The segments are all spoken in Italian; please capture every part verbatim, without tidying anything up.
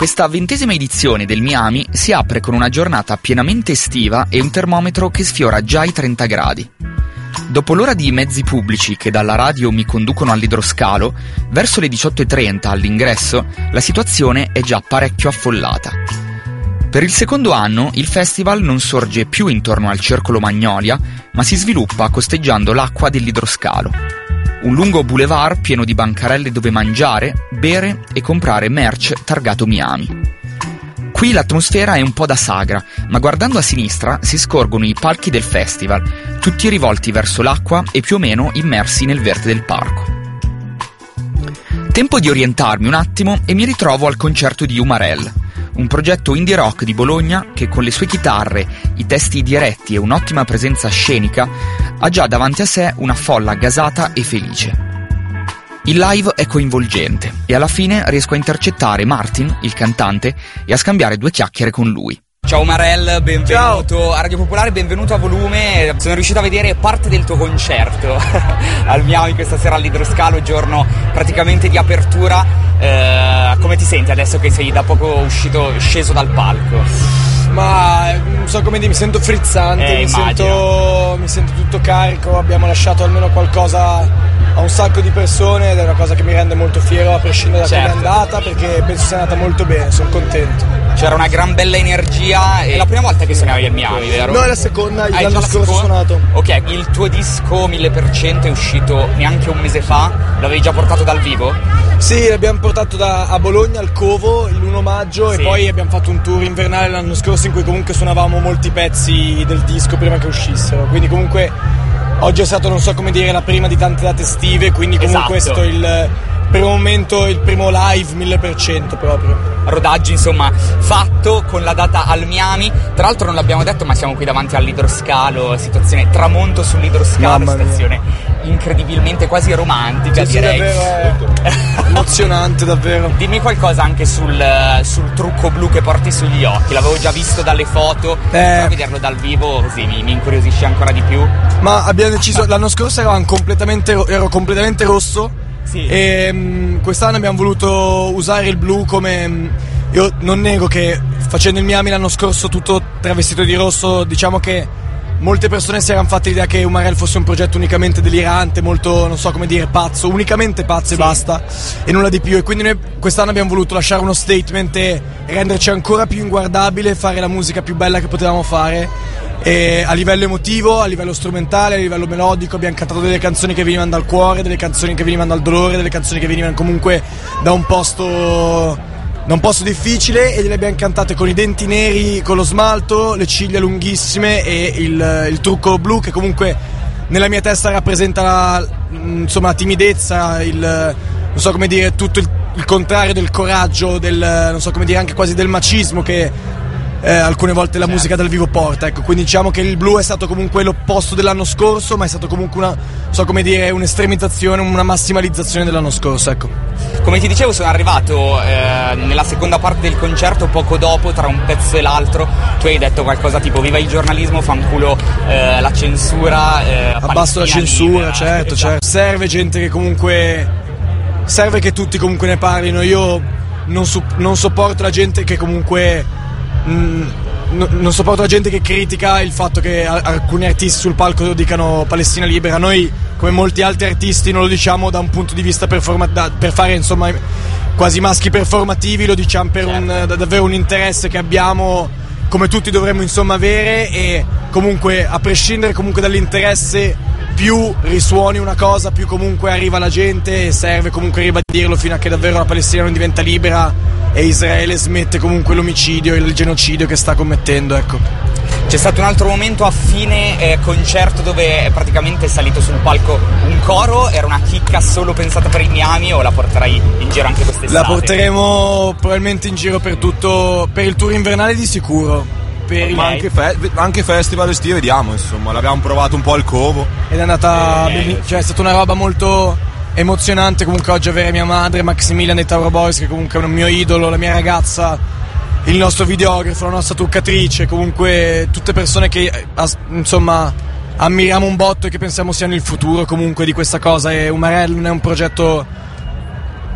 Questa ventesima edizione del Miami si apre con una giornata pienamente estiva e un termometro che sfiora già i trenta gradi. Dopo l'ora di mezzi pubblici che dalla radio mi conducono all'idroscalo, verso le diciotto e trenta all'ingresso, la situazione è già parecchio affollata. Per il secondo anno il festival non sorge più intorno al Circolo Magnolia, ma si sviluppa costeggiando l'acqua dell'idroscalo. Un lungo boulevard pieno di bancarelle dove mangiare, bere e comprare merch targato Miami. Qui l'atmosfera è un po' da sagra, ma guardando a sinistra si scorgono i palchi del festival, tutti rivolti verso l'acqua e più o meno immersi nel verde del parco. Tempo di orientarmi un attimo e mi ritrovo al concerto di Umarell, un progetto indie rock di Bologna che con le sue chitarre, i testi diretti e un'ottima presenza scenica ha già davanti a sé una folla gasata e felice. Il live è coinvolgente e alla fine riesco a intercettare Martin, il cantante, e a scambiare due chiacchiere con lui. Ciao Umarell, benvenuto Ciao. A Radio Popolare, benvenuto a Volume. Sono riuscito a vedere parte del tuo concerto al Miami questa sera all'idroscalo, giorno praticamente di apertura. Eh, come ti senti adesso che sei da poco uscito, sceso dal palco? Ma non so come dire, mi sento frizzante, eh, mi, sento, mi sento tutto carico, abbiamo lasciato almeno qualcosa a un sacco di persone ed è una cosa che mi rende molto fiero a prescindere da certo. come è andata, perché penso sia andata molto bene, sono contento. C'era una gran bella energia. È la prima volta che suonavi al Miami, vero? No, è la seconda, ah, l'anno scorso ho suonato. Ok, il tuo disco mille per cento è uscito neanche un mese fa, l'avevi già portato dal vivo? Sì, l'abbiamo portato da, a Bologna al Covo il primo maggio sì. E poi abbiamo fatto un tour invernale l'anno scorso in cui comunque suonavamo molti pezzi del disco prima che uscissero, quindi comunque oggi è stato, non so come dire, la prima di tante date estive, quindi comunque esatto. È stato il primo momento, il primo live mille per cento proprio. Rodaggio insomma fatto con la data al Miami, tra l'altro non l'abbiamo detto ma siamo qui davanti all'idroscalo, situazione tramonto sull'idroscalo, Mamma situazione mia. Incredibilmente quasi romantica, sì, direi. Sì, davvero, è emozionante davvero. Dimmi qualcosa anche sul, sul trucco blu che porti sugli occhi, l'avevo già visto dalle foto, eh. Però vederlo dal vivo così mi, mi incuriosisce ancora di più. Ma abbiamo deciso, l'anno scorso eravamo completamente, ero completamente rosso. Sì. E um, quest'anno abbiamo voluto usare il blu come um, io non nego che facendo il Miami l'anno scorso tutto travestito di rosso, diciamo che molte persone si erano fatte l'idea che Umarell fosse un progetto unicamente delirante, molto, non so come dire, pazzo, unicamente pazzo sì. E basta, e nulla di più, e quindi noi quest'anno abbiamo voluto lasciare uno statement e renderci ancora più inguardabile, fare la musica più bella che potevamo fare. E a livello emotivo, a livello strumentale, a livello melodico abbiamo cantato delle canzoni che venivano dal cuore, delle canzoni che venivano dal dolore, delle canzoni che venivano comunque da un posto da un posto difficile, e le abbiamo cantate con i denti neri, con lo smalto, le ciglia lunghissime e il, il trucco blu che comunque nella mia testa rappresenta la, insomma, la timidezza, il, non so come dire, tutto il, il contrario del coraggio, del, non so come dire, anche quasi del macismo che Eh, alcune volte la certo. musica dal vivo porta, ecco, quindi diciamo che il blu è stato comunque l'opposto dell'anno scorso, ma è stato comunque una, so come dire, un'estremizzazione, una massimalizzazione dell'anno scorso, ecco. Come ti dicevo, sono arrivato eh, nella seconda parte del concerto poco dopo, tra un pezzo e l'altro. Tu hai detto qualcosa tipo viva il giornalismo, fanculo eh, la censura, eh, abbasso la censura, libera, certo, esatto. certo. Serve gente che comunque serve che tutti comunque ne parlino. Io non, su, non sopporto la gente che comunque Mm, no, non sopporto la gente che critica il fatto che a- alcuni artisti sul palco dicano Palestina libera. Noi, come molti altri artisti, non lo diciamo da un punto di vista performa- da, per fare insomma quasi maschi performativi, lo diciamo per certo. un, da, davvero un interesse che abbiamo, come tutti dovremmo insomma avere, e comunque a prescindere comunque dall'interesse, più risuoni una cosa più comunque arriva la gente, e serve comunque ribadirlo fino a che davvero la Palestina non diventa libera e Israele smette comunque l'omicidio e il genocidio che sta commettendo, ecco. C'è stato un altro momento a fine eh, concerto dove è praticamente salito sul palco un coro, era una chicca solo pensata per il Miami, o la porterai in giro anche quest'estate? La porteremo probabilmente in giro per tutto, per il tour invernale di sicuro. Per okay. Ma anche, fe- anche festival estivi vediamo, insomma, l'abbiamo provato un po' al Covo ed è andata eh, ben... cioè è stata una roba molto emozionante comunque oggi avere mia madre, Maximilian dei Tauro Boys, che comunque è un mio idolo, la mia ragazza, il nostro videografo, la nostra truccatrice, comunque tutte persone che insomma ammiriamo un botto e che pensiamo siano il futuro comunque di questa cosa. E Umarell non è un progetto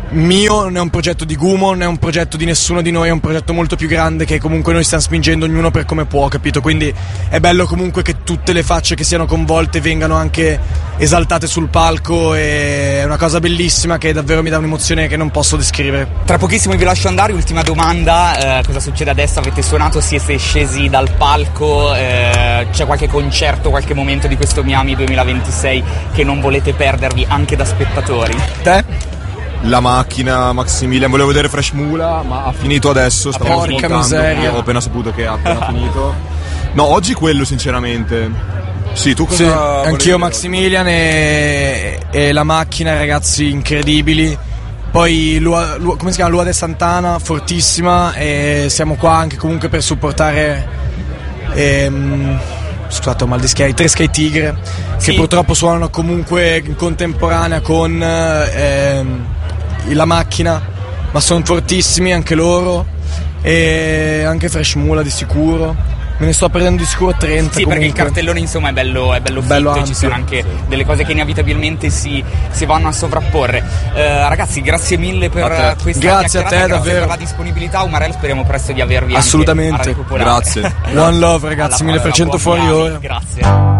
mio, non è un progetto di Gumo, non è un progetto di nessuno di noi, è un progetto molto più grande che comunque noi stiamo spingendo ognuno per come può, capito? Quindi è bello comunque che tutte le facce che siano coinvolte vengano anche esaltate sul palco, e è una cosa bellissima che davvero mi dà un'emozione che non posso descrivere. Tra pochissimo vi lascio andare, ultima domanda, eh, cosa succede adesso? Avete suonato, siete scesi dal palco, eh, c'è qualche concerto, qualche momento di questo Miami duemilaventisei che non volete perdervi anche da spettatori? Te? La macchina, Maximilian, volevo vedere Fresh Mula, ma ha finito adesso, stavo porca miseria. Ho appena saputo che ha appena finito. No, oggi quello sinceramente. Sì, tu cosa? Sì, volevi anch'io vedere? Maximilian e, e la macchina, ragazzi incredibili. Poi Lua, Lua, come si chiama? Lua de Santana, fortissima, e siamo qua anche comunque per supportare ehm, scusate, ho mal di schiena, i tre Sky Tigre, sì, che purtroppo suonano comunque in contemporanea con ehm, la macchina, ma sono fortissimi anche loro, e anche Fresh Mula di sicuro. Me ne sto prendendo di sicuro trenta. Sì, comunque. perché il cartellone insomma è bello, è bello, bello fitto, ampio. ci sono anche delle cose che inevitabilmente si, si vanno a sovrapporre. Eh, ragazzi, grazie mille per a questa grazie a te, grazie davvero per la disponibilità. Umarell, speriamo presto di avervi assolutamente anche a Radio Popolare. Grazie. One love, ragazzi, mille per cento fuori ora. Grazie.